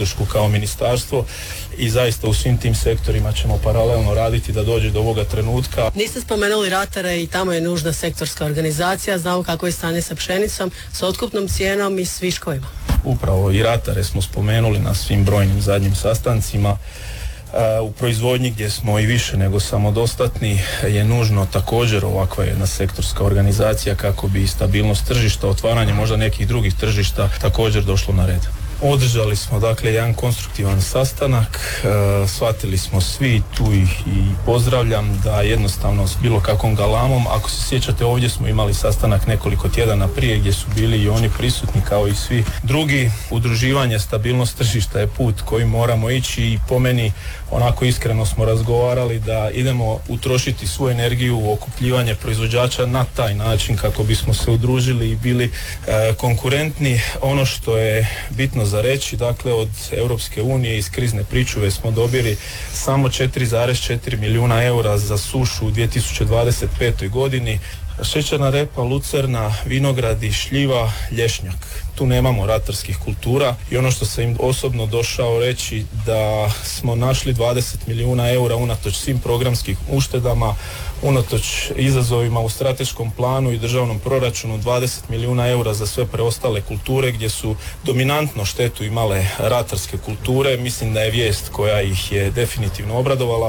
podršku kao ministarstvo i zaista u svim tim sektorima ćemo paralelno raditi da dođe do ovoga trenutka. Niste spomenuli ratare i tamo je nužna sektorska organizacija, znamo kako je stanje sa pšenicom, s otkupnom cijenom i s viškovima. Upravo i ratare smo spomenuli na svim brojnim zadnjim sastancima. U proizvodnji gdje smo i više nego samodostatni je nužno također ovakva jedna sektorska organizacija kako bi stabilnost tržišta, otvaranje možda nekih drugih tržišta također došlo na red. Održali smo dakle jedan konstruktivan sastanak, shvatili smo svi tu i pozdravljam da jednostavno s bilo kakvom galamom, ako se sjećate ovdje smo imali sastanak nekoliko tjedana prije gdje su bili i oni prisutni kao i svi drugi. Udruživanje, stabilnost tržišta je put koji moramo ići i po meni onako iskreno smo razgovarali da idemo utrošiti svu energiju u okupljivanje proizvođača na taj način kako bismo se udružili i bili konkurentni. Ono što je bitno za reći, dakle od Europske unije iz krizne pričuve smo dobili samo 4,4 milijuna eura za sušu u 2025. godini. Šećerna repa, lucerna, vinogradi, šljiva, lješnjak. Tu nemamo ratarskih kultura i ono što sam im osobno došao reći da smo našli 20 milijuna eura unatoč svim programskim uštedama, unatoč izazovima u strateškom planu i državnom proračunu 20 milijuna eura za sve preostale kulture gdje su dominantno štetu imale ratarske kulture. Mislim da je vijest koja ih je definitivno obradovala.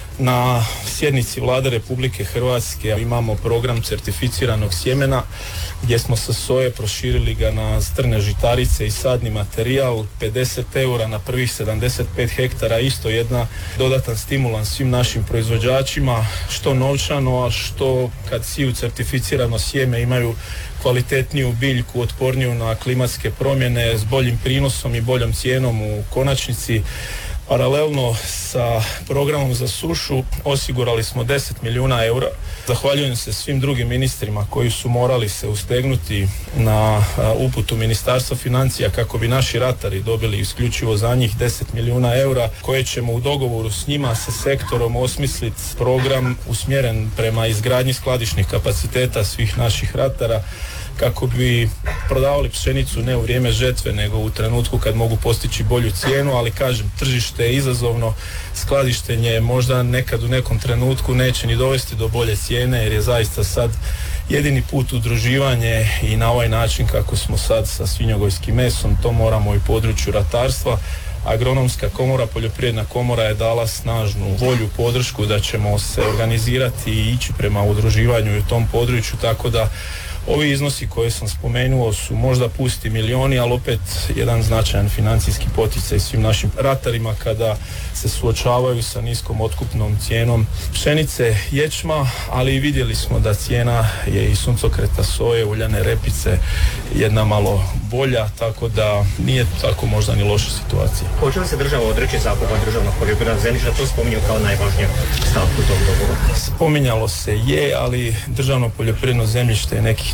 Na sjednici Vlade Republike Hrvatske imamo program certificiranog sjemena gdje smo sa soje proširili ga na strne žitarice i sadni materijal, 50 eura na prvih 75 hektara, isto jedna dodatan stimulans svim našim proizvođačima, što novčano, a što kad siju certificirano sjeme imaju kvalitetniju biljku, otporniju na klimatske promjene s boljim prinosom i boljom cijenom u konačnici. Paralelno sa programom za sušu osigurali smo 10 milijuna eura. Zahvaljujem se svim drugim ministrima koji su morali se ustegnuti na uputu Ministarstva financija kako bi naši ratari dobili isključivo za njih 10 milijuna eura koje ćemo u dogovoru s njima, sa sektorom osmisliti program usmjeren prema izgradnji skladišnih kapaciteta svih naših ratara kako bi prodavali pšenicu ne u vrijeme žetve nego u trenutku kad mogu postići bolju cijenu, ali kažem, tržište je izazovno, skladištenje možda nekad u nekom trenutku neće ni dovesti do bolje cijene jer je zaista sad jedini put udruživanje i na ovaj način kako smo sad sa svinjogojskim mesom, to moramo i u području ratarstva. Agronomska komora, poljoprivredna komora je dala snažnu volju, podršku da ćemo se organizirati i ići prema udruživanju u tom području, tako da ovi iznosi koje sam spomenuo su možda pusti milijoni, ali opet jedan značajan financijski poticaj svim našim ratarima kada se suočavaju sa niskom otkupnom cijenom pšenice, ječma, ali i vidjeli smo da cijena je i suncokreta, soje, uljane repice jedna malo bolja, tako da nije tako možda ni loša situacija. Hoće li se država odreći zakupa državnog poljoprivrednog zemljišta? To spominju kao najvažniju stavku tog dogovora. Spominjalo se je, ali državno poljoprivredno zemljište je nekih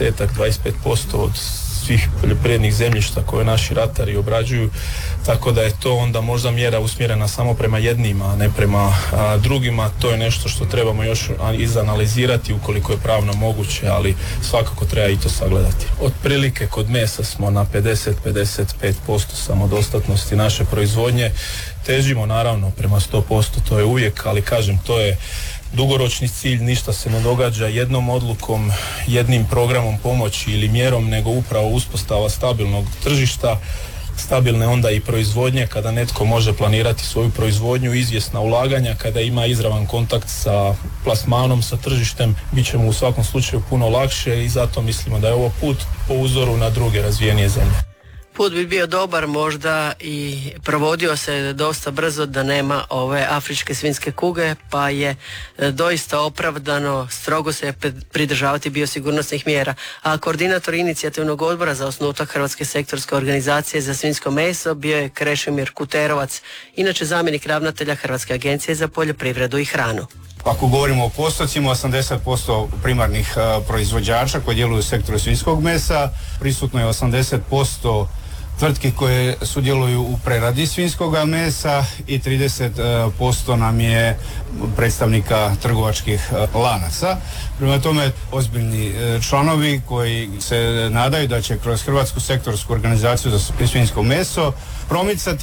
20-25% od svih poljoprivrednih zemljišta koje naši ratari obrađuju, tako da je to onda možda mjera usmjerena samo prema jednima, a ne prema drugima. To je nešto što trebamo još izanalizirati ukoliko je pravno moguće, ali svakako treba i to sagledati. Otprilike kod mesa smo na 50-55% samodostatnosti naše proizvodnje. Težimo naravno prema 100%, to je uvijek, ali kažem, to je dugoročni cilj, ništa se ne događa jednom odlukom, jednim programom pomoći ili mjerom, nego upravo uspostava stabilnog tržišta, stabilne onda i proizvodnje, kada netko može planirati svoju proizvodnju, izvjesna ulaganja, kada ima izravan kontakt sa plasmanom, sa tržištem, bit će mu u svakom slučaju puno lakše i zato mislimo da je ovo put po uzoru na druge razvijenije zemlje. Put bi bio dobar možda i provodio se dosta brzo da nema ove afričke svinjske kuge, pa je doista opravdano strogo se pridržavati biosigurnosnih mjera. A koordinator inicijativnog odbora za osnutak Hrvatske sektorske organizacije za svinjsko meso bio je Krešimir Kuterovac, inače zamjenik ravnatelja Hrvatske agencije za poljoprivredu i hranu. Ako govorimo o postocima, 80% primarnih proizvođača koji djeluju u sektoru svinjskog mesa, prisutno je 80% tvrtki koje sudjeluju u preradi svinjskog mesa i 30% nam je predstavnika trgovačkih lanaca. Prema tome, ozbiljni članovi koji se nadaju da će kroz Hrvatsku sektorsku organizaciju za svinjsko meso promicati